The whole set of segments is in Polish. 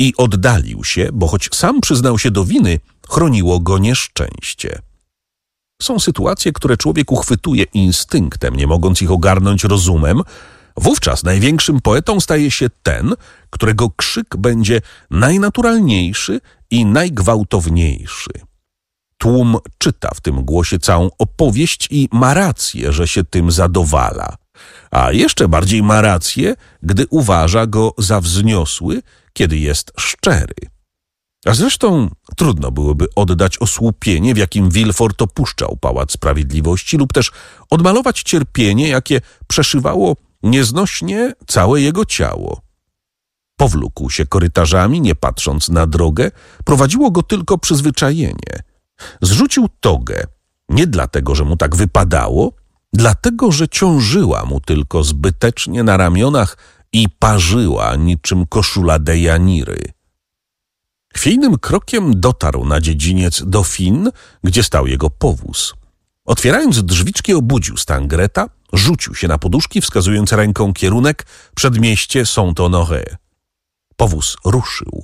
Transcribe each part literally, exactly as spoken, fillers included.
i oddalił się, bo choć sam przyznał się do winy, chroniło go nieszczęście. Są sytuacje, które człowiek uchwytuje instynktem, nie mogąc ich ogarnąć rozumem. Wówczas największym poetą staje się ten, którego krzyk będzie najnaturalniejszy i najgwałtowniejszy. Tłum czyta w tym głosie całą opowieść i ma rację, że się tym zadowala. A jeszcze bardziej ma rację, gdy uważa go za wzniosły, kiedy jest szczery. A zresztą trudno byłoby oddać osłupienie, w jakim Villefort opuszczał Pałac Sprawiedliwości, lub też odmalować cierpienie, jakie przeszywało nieznośnie całe jego ciało. Powlókł się korytarzami, nie patrząc na drogę, prowadziło go tylko przyzwyczajenie. Zrzucił togę, nie dlatego, że mu tak wypadało, dlatego, że ciążyła mu tylko zbytecznie na ramionach i parzyła niczym koszula Dejaniry. Chwiejnym krokiem dotarł na dziedziniec Dauphine, gdzie stał jego powóz. Otwierając drzwiczki, obudził Stangreta, rzucił się na poduszki, wskazując ręką kierunek przedmieście Saint-Honoré. Powóz ruszył.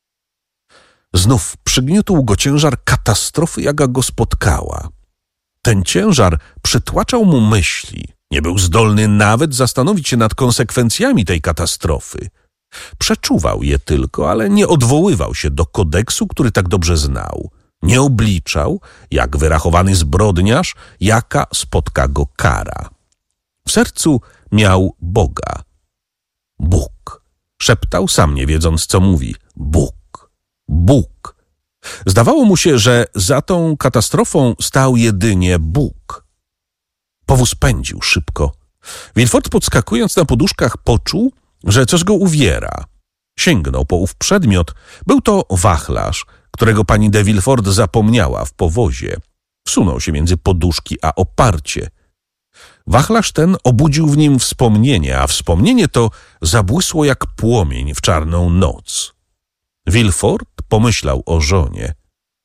Znów przygniótł go ciężar katastrofy, jaka go spotkała. Ten ciężar przytłaczał mu myśli. Nie był zdolny nawet zastanowić się nad konsekwencjami tej katastrofy. Przeczuwał je tylko, ale nie odwoływał się do kodeksu, który tak dobrze znał. Nie obliczał, jak wyrachowany zbrodniarz, jaka spotka go kara. W sercu miał Boga. Bóg. Szeptał, sam nie wiedząc, co mówi. Bóg. Bóg. Zdawało mu się, że za tą katastrofą stał jedynie Bóg. Powóz pędził szybko. Villefort, podskakując na poduszkach, poczuł, że coś go uwiera. Sięgnął po ów przedmiot. Był to wachlarz, którego pani de Villefort zapomniała w powozie. Wsunął się między poduszki a oparcie. Wachlarz ten obudził w nim wspomnienie, a wspomnienie to zabłysło jak płomień w czarną noc. Villefort pomyślał o żonie.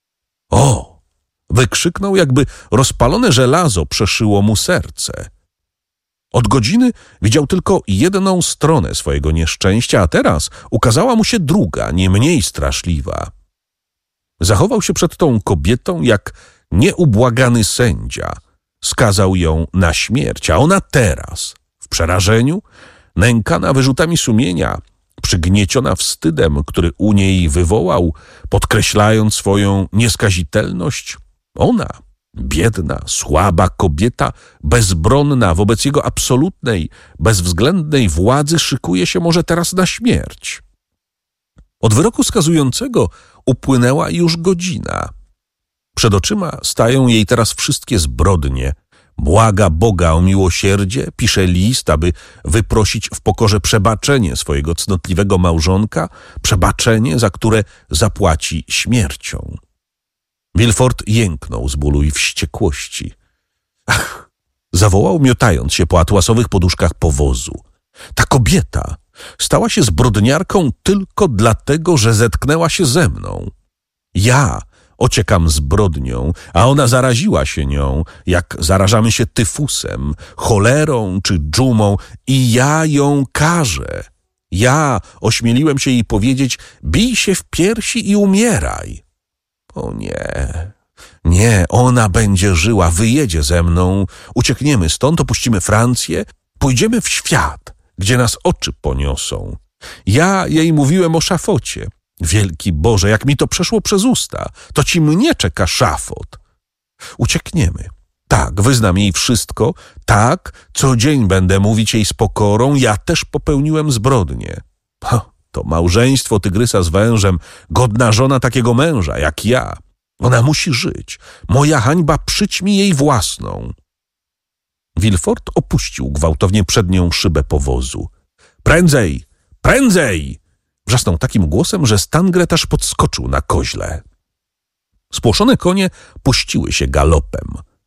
O! Wykrzyknął, jakby rozpalone żelazo przeszyło mu serce. Od godziny widział tylko jedną stronę swojego nieszczęścia, a teraz ukazała mu się druga, nie mniej straszliwa. Zachował się przed tą kobietą jak nieubłagany sędzia. Skazał ją na śmierć, a ona teraz, w przerażeniu, nękana wyrzutami sumienia, przygnieciona wstydem, który u niej wywołał, podkreślając swoją nieskazitelność, ona, biedna, słaba kobieta, bezbronna wobec jego absolutnej, bezwzględnej władzy, szykuje się może teraz na śmierć. Od wyroku skazującego upłynęła już godzina. Przed oczyma stają jej teraz wszystkie zbrodnie. Błaga Boga o miłosierdzie, pisze list, aby wyprosić w pokorze przebaczenie swojego cnotliwego małżonka, przebaczenie, za które zapłaci śmiercią. Villefort jęknął z bólu i wściekłości. Ach! Zawołał, miotając się po atłasowych poduszkach powozu. Ta kobieta stała się zbrodniarką tylko dlatego, że zetknęła się ze mną. Ja ociekam zbrodnią, a ona zaraziła się nią, jak zarażamy się tyfusem, cholerą czy dżumą, i ja ją karzę. Ja ośmieliłem się jej powiedzieć: bij się w piersi i umieraj. O nie, nie, ona będzie żyła, wyjedzie ze mną, uciekniemy stąd, opuścimy Francję, pójdziemy w świat, gdzie nas oczy poniosą. Ja jej mówiłem o szafocie. Wielki Boże, jak mi to przeszło przez usta, to ci mnie czeka szafot. Uciekniemy. Tak, wyznam jej wszystko, tak, co dzień będę mówić jej z pokorą, ja też popełniłem zbrodnię. Ha, to małżeństwo tygrysa z wężem, godna żona takiego męża jak ja. Ona musi żyć. Moja hańba przyćmi jej własną. Villefort opuścił gwałtownie przednią szybę powozu. Prędzej! Prędzej! Wrzasnął takim głosem, że Stangret aż podskoczył na koźle. Spłoszone konie puściły się galopem.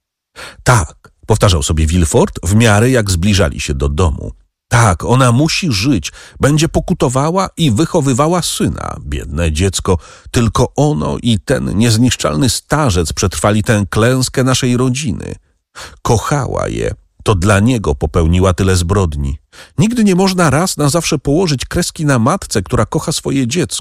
Tak, powtarzał sobie Villefort w miarę jak zbliżali się do domu. Tak, ona musi żyć, będzie pokutowała i wychowywała syna. Biedne dziecko, tylko ono i ten niezniszczalny starzec przetrwali tę klęskę naszej rodziny. Kochała je, to dla niego popełniła tyle zbrodni. Nigdy nie można raz na zawsze położyć kreski na matce, która kocha swoje dziecko.